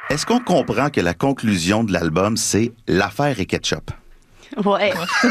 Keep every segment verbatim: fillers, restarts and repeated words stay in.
Est-ce qu'on comprend que la conclusion de l'album, c'est l'affaire et ketchup? Ouais.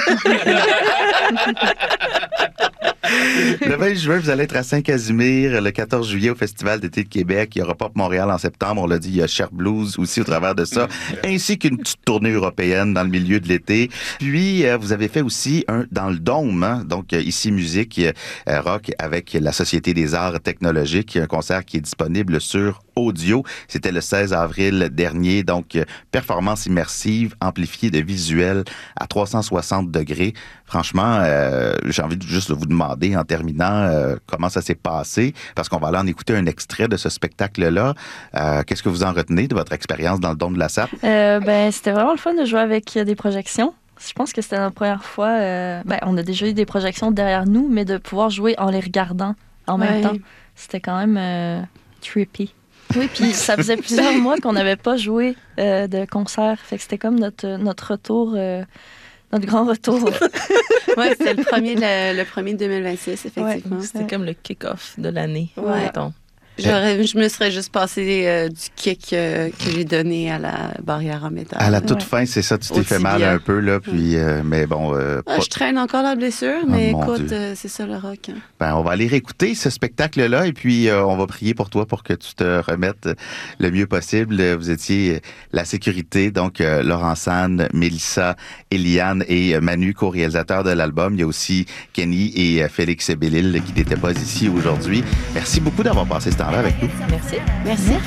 Le vingt juin, vous allez être à Saint-Casimir. Le quatorze juillet, au Festival d'été de Québec. Il y aura Pop Montréal en septembre. On l'a dit, il y a Cher Blues aussi au travers de ça. Ainsi qu'une petite tournée européenne dans le milieu de l'été. Puis, euh, vous avez fait aussi un dans le Dôme, hein? Donc euh, ici musique euh, rock avec la Société des arts technologiques. Un concert qui est disponible sur audio. C'était le seize avril dernier. Donc, euh, performance immersive amplifiée de visuels à trois cent soixante degrés. Franchement, euh, j'ai envie de juste de vous demander en terminant euh, comment ça s'est passé, parce qu'on va aller en écouter un extrait de ce spectacle-là. Euh, qu'est-ce que vous en retenez de votre expérience dans le Dôme de la Sape? Euh, ben, c'était vraiment le fun de jouer avec des projections. Je pense que c'était notre première fois. Euh, ben, on a déjà eu des projections derrière nous, mais de pouvoir jouer en les regardant en même Ouais. temps, c'était quand même euh, trippy. Oui, puis ça faisait plusieurs mois qu'on n'avait pas joué euh, de concert. Fait que c'était comme notre, notre retour, euh, notre grand retour. Oui, c'était le premier, le, le premier deux mille vingt-six, effectivement. C'était Ouais. comme le kick-off de l'année. Ouais. mettons. J'aurais, je me serais juste passé euh, du kick euh, que j'ai donné à la barrière en métal. À la toute Ouais. fin, c'est ça, tu t'es Au fait mal tibia. un peu, là, puis, euh, mais bon, euh, Ah, pas- je traîne encore la blessure, mais mon écoute, Dieu. euh, c'est ça le rock. Hein. ben, on va aller réécouter ce spectacle-là et puis euh, on va prier pour toi pour que tu te remettes le mieux possible. Vous étiez la sécurité, donc euh, Laurent San, Mélissa, Eliane et euh, Manu, co-réalisateurs de l'album. Il y a aussi Kenny et euh, Félix Bellil qui n'étaient pas ici aujourd'hui. Merci beaucoup d'avoir passé ce temps-là avec nous. Merci. Merci.